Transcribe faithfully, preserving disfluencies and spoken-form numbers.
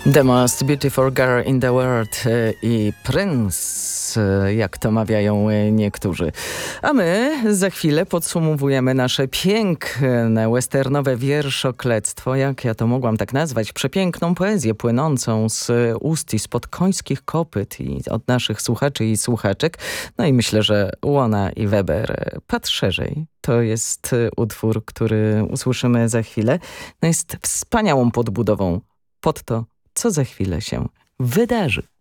The most beautiful girl in the world i Prince, jak to mawiają niektórzy. A my za chwilę podsumowujemy nasze piękne westernowe wierszoklectwo, jak ja to mogłam tak nazwać, przepiękną poezję płynącą z ust i spod końskich kopyt i od naszych słuchaczy i słuchaczek. No i myślę, że Łona i Weber. Patrz szerzej. To jest utwór, który usłyszymy za chwilę. No jest wspaniałą podbudową pod to, co za chwilę się wydarzy.